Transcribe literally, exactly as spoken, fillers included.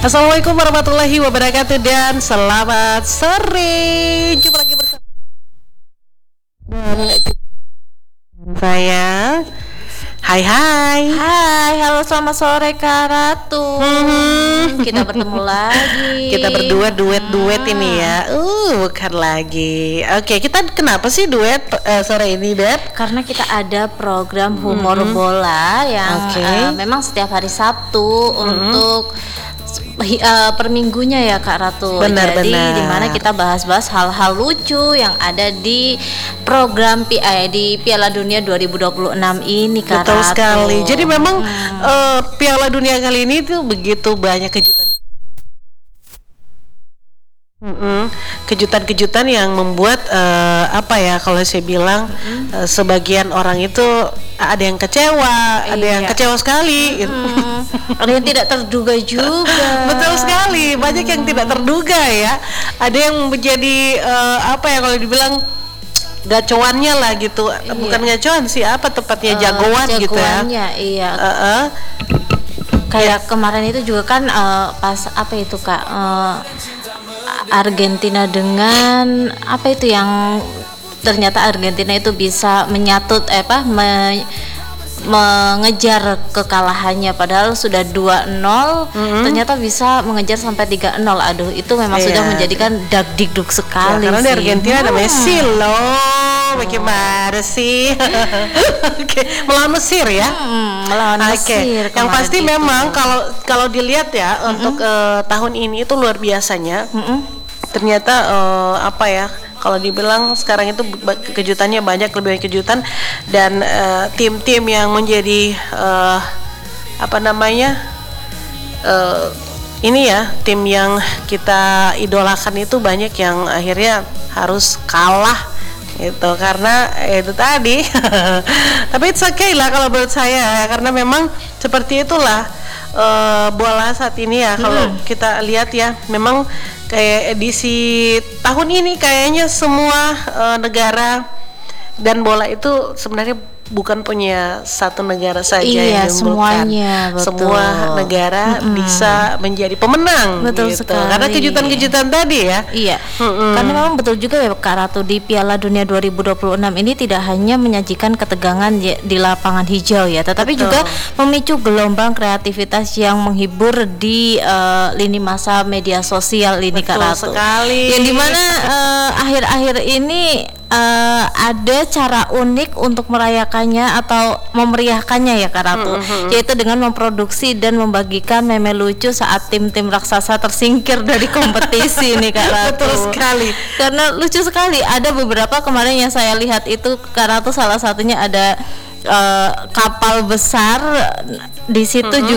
Assalamualaikum warahmatullahi wabarakatuh dan selamat sore. Jumpa lagi bersama saya. Hai hai. Hai, halo selamat sore Kak Ratu. Hmm. Kita bertemu lagi. Kita berdua duet-duet hmm. ini ya. Uh, bukan lagi. Oke, kita kenapa sih duet uh, sore ini, Beb? Karena kita ada program humor hmm. bola yang okay. uh, memang setiap hari Sabtu hmm. untuk Uh, per minggunya ya Kak Ratu. Benar, Jadi benar. dimana kita bahas-bahas hal-hal lucu yang ada di program P I di Piala Dunia dua ribu dua puluh enam ini Kak Betul Ratu. sekali. Jadi memang hmm. uh, Piala Dunia kali ini tuh begitu banyak kejutan. Mm-hmm. Kejutan-kejutan yang membuat uh, apa ya kalau saya bilang mm-hmm. uh, sebagian orang itu ada yang kecewa, iya. ada yang kecewa sekali, mm-hmm. ada yang tidak terduga juga. Betul sekali, banyak yang tidak terduga ya. Ada yang menjadi uh, apa ya kalau dibilang gacoannya lah gitu, iya. bukan gacoan sih apa tepatnya uh, jagoan gitu ya. Jagoannya iya. Uh-uh. Kayak ya. Kemarin itu juga kan uh, pas apa itu Kak. Uh, Argentina dengan apa itu yang ternyata Argentina itu bisa menyatut eh, apa me, mengejar kekalahannya padahal sudah dua nol mm-hmm. ternyata bisa mengejar sampai tiga nol. Aduh, itu memang yeah. sudah menjadikan dagdikduk sekali ya, karena sih. di Argentina hmm. ada Messi loh. Bagaimana sih? Oke, melawan Mesir ya. Hmm, melawan okay. Mesir. Yang pasti itu. memang kalau kalau dilihat ya mm-hmm. untuk uh, tahun ini itu luar biasanya. Mm-hmm. Ternyata uh, apa ya? Kalau dibilang sekarang itu kejutannya banyak, lebih banyak kejutan dan uh, tim-tim yang menjadi uh, apa namanya? Uh, ini ya, tim yang kita idolakan itu banyak yang akhirnya harus kalah gitu karena itu tadi. Tapi it's okay lah kalau menurut saya karena memang seperti itulah uh, bola saat ini ya. Kalau hmm. kita lihat ya, memang kayak edisi tahun ini kayaknya semua uh, negara dan bola itu sebenarnya bukan punya satu negara saja iya, yang semuanya, betul. Semua negara mm-hmm. bisa menjadi pemenang betul gitu. sekali. Karena kejutan-kejutan tadi ya. Iya. Mm-hmm. Karena memang betul juga ya Kak Ratu, di Piala Dunia dua ribu dua puluh enam ini tidak hanya menyajikan ketegangan di lapangan hijau ya, tetapi betul. juga memicu gelombang kreativitas yang menghibur di uh, lini masa media sosial ini betul Kak Ratu. Sekali. Yang dimana uh, akhir-akhir ini Uh, ada cara unik untuk merayakannya atau memeriahkannya ya Kak Ratu, mm-hmm. yaitu dengan memproduksi dan membagikan meme lucu saat tim-tim raksasa tersingkir dari kompetisi nih Kak Ratu. Betul sekali. Karena lucu sekali, ada beberapa kemarin yang saya lihat itu Kak Ratu, salah satunya ada uh, kapal besar di situ mm-hmm. juga